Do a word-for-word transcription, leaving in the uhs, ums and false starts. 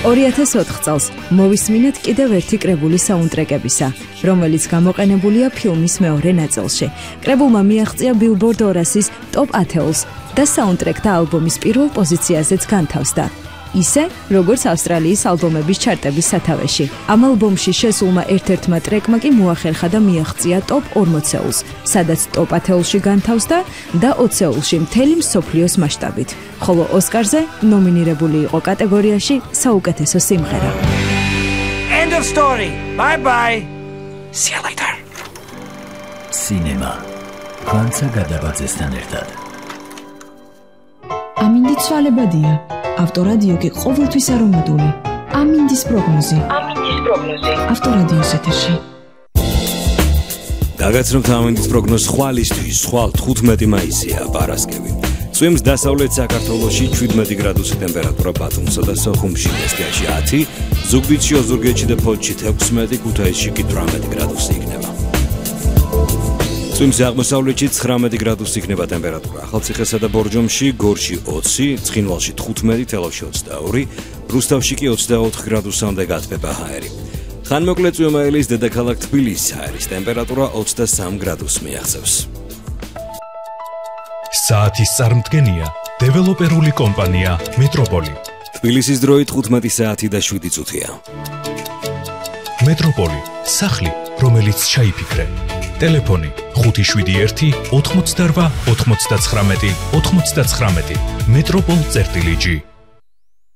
ორი ათას ოთხ წელს მოვისმინეთ კიდევ ერთი კრებული საუნდტრეკებისა, რომელიც გამოყენებულია ფილმის მეორე ნაწილში. კრებულმა მიაღწია Billboard ორასის ტოპ ათეულს და საუნდტრეკთა ალბომის პირველ პოზიციაზეც განთავსდა. ისე, როგორც ავსტრალიის ალბომების ჩარტების სათავეში. ამ ალბომში შესულმა ერთ-ერთმა ტრეკმა კი მოახერხა და მიაღწია ტოპ ორმოცეულს, სადაც ტოპ ათეულში განთავსდა და ოცეულში მთელი მსოფლიოს მასშტაბით. ხოლო ოსკარზე ნომინირებული იყო კატეგორიაში საუკეთესო სიმღერა. End of story. Bye bye. See you later. Cinema. განცა გადაბაძესთან ერთად. ამინდი ცვალებადია. ავტორადიო კი ყოველთვის არომატული. ამინდის პროგნოზი. ამინდის პროგნოზი. ავტორადიოს ეთერში. გაგაცნობთ ამინდის პროგნოზს ხვალისთვის, ხვალ თხუთმეტი მაისია, პარასკევი. წვიმს დასავლეთ საქართველოში შვიდმეტი გრადუსი ტემპერატურა ბათუმსა და სოხუმში, ესკიაში ათი, ზუგდიდში, ოზურგეთში და ფოთში თექვსმეტი, ქუთაისში კი თვრამეტი გრადუსი იქნება. წვიმს აღმოსავლეთში ცხრამეტი გრადუსი იქნება ტემპერატურა. ახალციხესა და ბორჯომში, გორში ოცი, ცხინვალში თხუთმეტი, თელავში ოცდაორი, რუსთავში კი ოცდაოთხ გრადუსამდე გათბება ჰაერი. ხანმოკლე წვიმაელის დედაქალაქ თბილისის ჰაერის ტემპერატურა ოცდასამ გრადუსს მიაღწევს. საათის წარმდგენია დეველოპერული კომპანია მეტროპოლი. თბილისის დროით თხუთმეტი საათი და შვიდი წუთია. მეტროპოლი, სახლი, რომელიც ჩაიფიქრე. ტელეფონი ხუთი შვიდი ერთი ოთხმოცდარვა ოთხმოცდაცხრამეტი ოთხმოცდაცხრამეტი მეტროპოლ წერტილი ჯი